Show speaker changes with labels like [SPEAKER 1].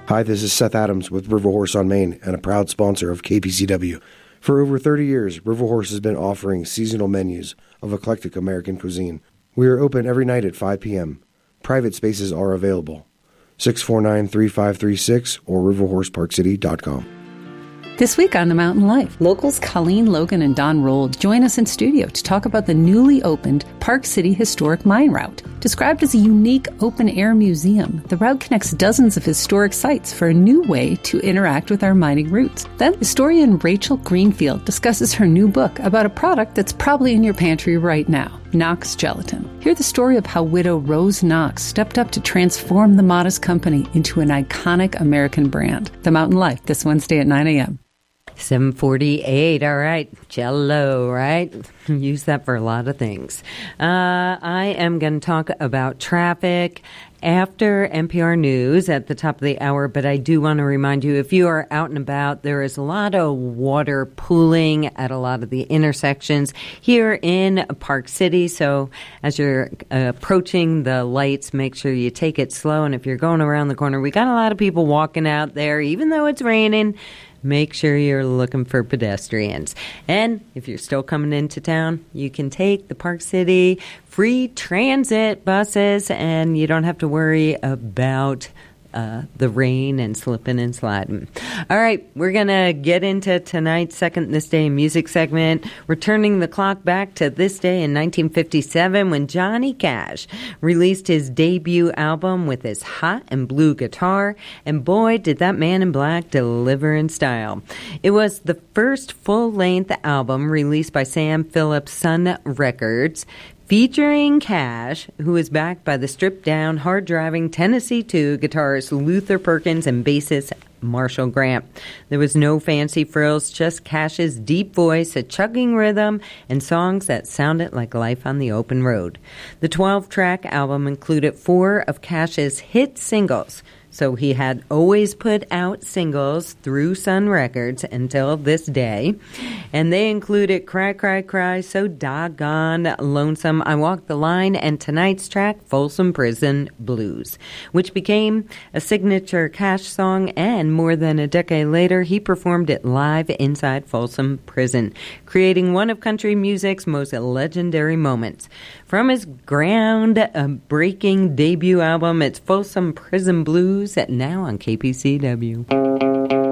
[SPEAKER 1] Hi, this is Seth Adams with River Horse on Main and a proud sponsor of KPCW. For over 30 years, River Horse has been offering seasonal menus of eclectic American cuisine. We are open every night at 5 p.m. Private spaces are available. 649-3536 or riverhorseparkcity.com.
[SPEAKER 2] This week on The Mountain Life, locals Colleen Logan and Don Rold join us in studio to talk about the newly opened Park City Historic Mine Route. Described as a unique open-air museum, the route connects dozens of historic sites for a new way to interact with our mining roots. Then, historian Rachel Greenfield discusses her new book about a product that's probably in your pantry right now, Knox Gelatin. Hear the story of how widow Rose Knox stepped up to transform the modest company into an iconic American brand. The Mountain Life, this Wednesday at 9 a.m.
[SPEAKER 3] 7:48. All right. Jello, right? Use that for a lot of things. I am going to talk about traffic after NPR News at the top of the hour, but I do want to remind you, if you are out and about, there is a lot of water pooling at a lot of the intersections here in Park City. So as you're approaching the lights, make sure you take it slow. And if you're going around the corner, we got a lot of people walking out there, even though it's raining. Make sure you're looking for pedestrians. And if you're still coming into town, you can take the Park City free transit buses, and you don't have to worry about the rain and slipping and sliding. All right, we're going to get into tonight's Second This Day in Music segment, returning the clock back to this day in 1957 when Johnny Cash released his debut album with his hot and blue guitar, and boy, did that man in black deliver in style. It was the first full-length album released by Sam Phillips Sun Records, featuring Cash, who is backed by the stripped-down, hard-driving Tennessee 2 guitarist Luther Perkins and bassist Marshall Grant. There was no fancy frills, just Cash's deep voice, a chugging rhythm, and songs that sounded like life on the open road. The 12-track album included 4 of Cash's hit singles, so he had always put out singles through Sun Records until this day. And they included Cry, Cry, Cry, So Doggone Lonesome, I Walk the Line, and tonight's track, Folsom Prison Blues, which became a signature Cash song, and more than a decade later, he performed it live inside Folsom Prison, creating one of country music's most legendary moments. From his ground-breaking debut album, it's Folsom Prison Blues, now on KPCW.